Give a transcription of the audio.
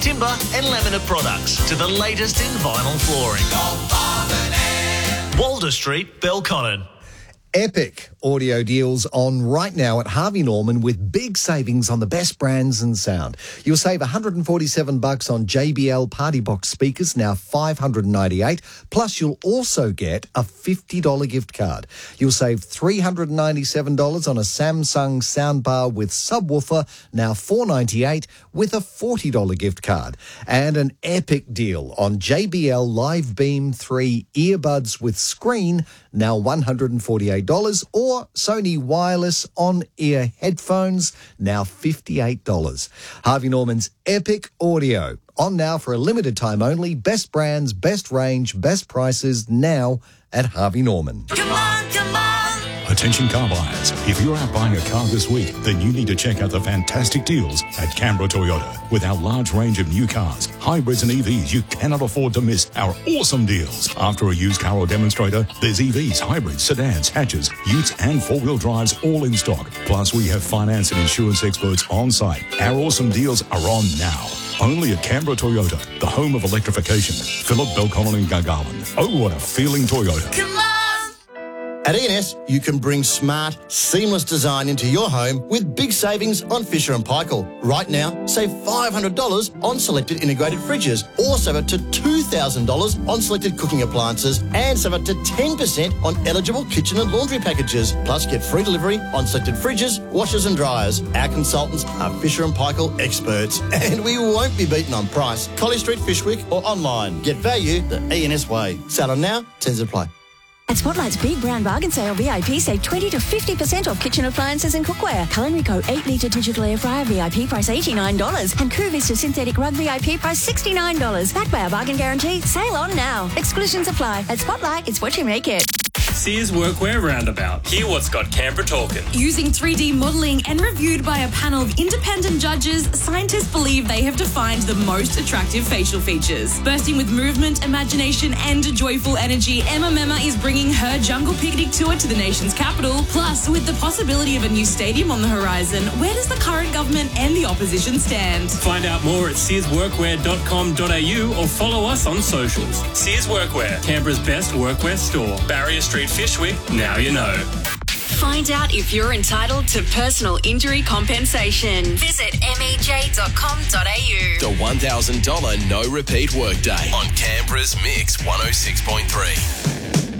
timber and laminate products to the latest in vinyl flooring. Walder Street, Belconnen. Epic audio deals on right now at Harvey Norman with big savings on the best brands and sound. You'll save $147 on JBL Party Box speakers, now $598. Plus, you'll also get a $50 gift card. You'll save $397 on a Samsung soundbar with subwoofer, now $498, with a $40 gift card. And an epic deal on JBL Live Beam 3 earbuds with screen, now $148, or Sony wireless on-ear headphones, now $58. Harvey Norman's Epic Audio, on now for a limited time only. Best brands, best range, best prices, now at Harvey Norman. Come on, come on. Attention car buyers, if you're out buying a car this week, then you need to check out the fantastic deals at Canberra Toyota. With our large range of new cars, hybrids and EVs, you cannot afford to miss our awesome deals. After a used car or demonstrator, there's EVs, hybrids, sedans, hatches, utes and four-wheel drives all in stock. Plus, we have finance and insurance experts on site. Our awesome deals are on now. Only at Canberra Toyota, the home of electrification. Phillip, Belconnen and Gargarland. Oh, what a feeling Toyota. Come on. At ENS, you can bring smart, seamless design into your home with big savings on Fisher & Paykel. Right now, save $500 on selected integrated fridges, or save up to $2,000 on selected cooking appliances, and save up to 10% on eligible kitchen and laundry packages. Plus, get free delivery on selected fridges, washers and dryers. Our consultants are Fisher & Paykel experts, and we won't be beaten on price. Collie Street, Fishwick, or online. Get value the ENS way. Sale on now, terms apply. At Spotlight's Big Brown Bargain Sale, VIP save 20 to 50% off kitchen appliances and cookware. Culinary Co. 8-litre digital air fryer VIP price $89 and Crew Vista synthetic rug VIP price $69. Backed by our bargain guarantee. Sale on now. Exclusions apply. At Spotlight, it's what you make it. Sears Workwear Roundabout. Hear what's got Canberra talking. Using 3D modelling and reviewed by a panel of independent judges, scientists believe they have defined the most attractive facial features. Bursting with movement, imagination and joyful energy, Emma Mema is bringing her Jungle Picnic tour to the nation's capital. Plus, with the possibility of a new stadium on the horizon, where does the current government and the opposition stand? Find out more at searsworkwear.com.au or follow us on socials. Sears Workwear, Canberra's best workwear store. Barrier Street, Fishwick, now you know. Find out if you're entitled to personal injury compensation. Visit mej.com.au. The $1,000 no repeat workday on Canberra's Mix 106.3.